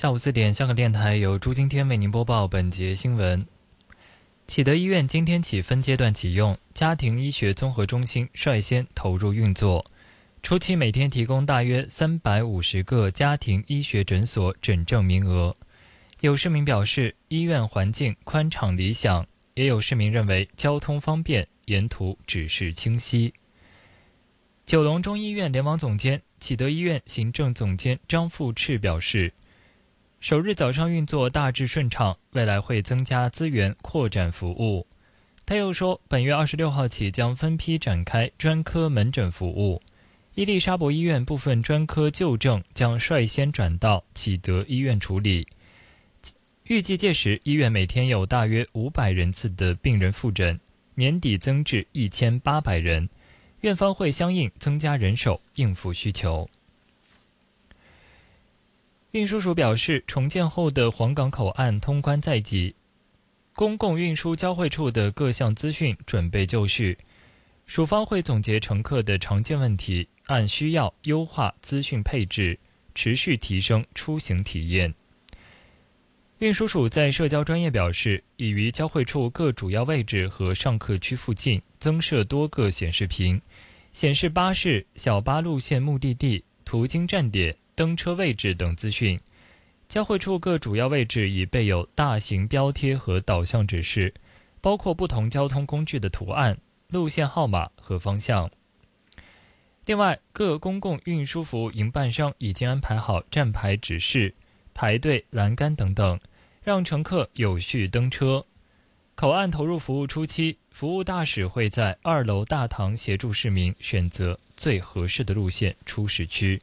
下午4点，香港电台由朱今天为您播报本节新闻。启德医院今天起分阶段启用，家庭医学综合中心率先投入运作。初期每天提供大约350个家庭医学诊所诊症名额。有市民表示，医院环境宽敞理想，也有市民认为交通方便，沿途指示清晰。九龙中医院联网总监、启德医院行政总监张富赤表示，首日早上运作大致顺畅，未来会增加资源扩展服务。他又说，本月26号起将分批展开专科门诊服务。伊丽莎白医院部分专科旧症将率先转到启德医院处理。预计届时医院每天有大约500人次的病人复诊，年底增至1800人。院方会相应增加人手应付需求。运输署表示，重建后的黄港口岸通关在即，公共运输交汇处的各项资讯准备就绪，署方会总结乘客的常见问题，按需要优化资讯配置，持续提升出行体验。运输署在社交专业表示，已于交汇处各主要位置和上客区附近增设多个显示屏，显示巴士、小巴路线目的地、途经站点、登车位置等资讯。交汇处各主要位置已备有大型标贴和导向指示，包括不同交通工具的图案、路线号码和方向。另外，各公共运输服务营办商已经安排好站牌指示、排队栏杆等等，让乘客有序登车。口岸投入服务初期，服务大使会在2楼大堂协助市民选择最合适的路线出市区。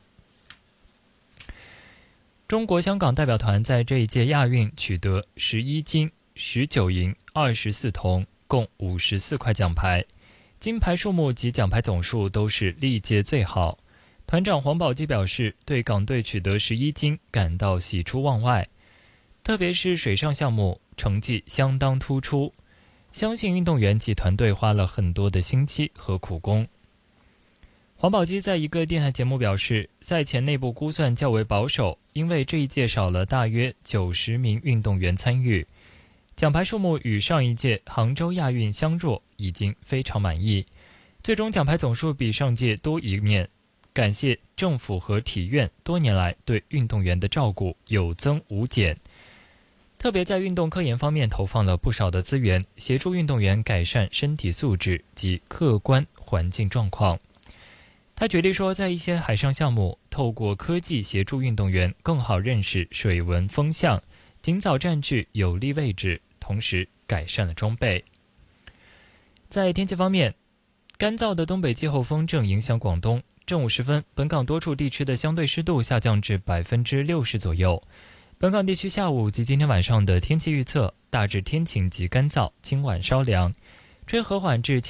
中国香港代表团在这一届亚运取得11金、19银、24铜，共54块奖牌，金牌数目及奖牌总数都是历届最好。团长黄宝基表示，对港队取得11金感到喜出望外，特别是水上项目成绩相当突出，相信运动员及团队花了很多的心机和苦功。黄宝基在一个电台节目表示，赛前内部估算较为保守，因为这一届少了大约90名运动员参与，奖牌数目与上一届杭州亚运相若，已经非常满意。最终奖牌总数比上届多一面，感谢政府和体院多年来对运动员的照顾有增无减，特别在运动科研方面投放了不少的资源，协助运动员改善身体素质及客观环境状况。他举例说，在一些海上项目，透过科技协助运动员更好认识水文风向，尽早占据有利位置，同时改善了装备。在天气方面，干燥的东北季候风正影响广东。正午时分，本港多处地区的相对湿度下降至60%左右。本港地区下午及今天晚上的天气预测，大致天晴及干燥，今晚稍凉，吹和缓至